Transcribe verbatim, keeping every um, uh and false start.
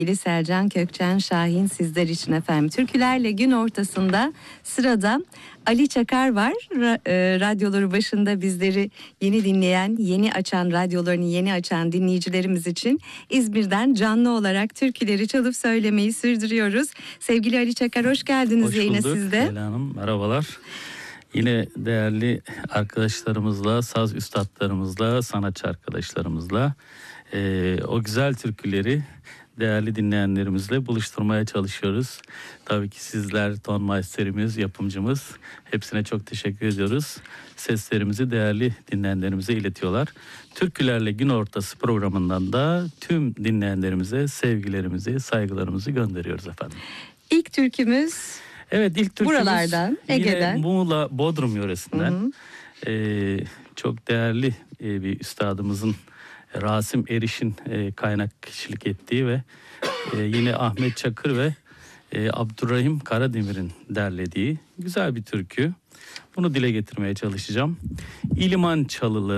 Selcan Kökçen Şahin sizler için efendim. Türkülerle gün ortasında sırada Ali Çakar var. Ra- e, radyoları başında bizleri yeni dinleyen, yeni açan, radyolarını yeni açan dinleyicilerimiz için İzmir'den canlı olarak türküleri çalıp söylemeyi sürdürüyoruz. Sevgili Ali Çakar, hoş geldiniz hoş yayına bulduk. sizde. Leyla Hanım, merhabalar. Yine değerli arkadaşlarımızla, saz üstadlarımızla, sanatçı arkadaşlarımızla e, o güzel türküleri değerli dinleyenlerimizle buluşturmaya çalışıyoruz. Tabii ki sizler, ton masterimiz, yapımcımız, hepsine çok teşekkür ediyoruz. Seslerimizi değerli dinleyenlerimize iletiyorlar. Türkülerle Gün Ortası programından da tüm dinleyenlerimize sevgilerimizi, saygılarımızı gönderiyoruz efendim. İlk türkümüz... Evet, ilk türkümüz buralardan, Ege'den. yine Muğla, Bodrum yöresinden. Hı hı. Ee, çok değerli e, bir üstadımızın, Rasim Eriş'in e, kaynak kişilik ettiği ve e, yine Ahmet Çakır ve e, Abdurrahim Karademir'in derlediği güzel bir türkü. Bunu dile getirmeye çalışacağım. İliman çalıları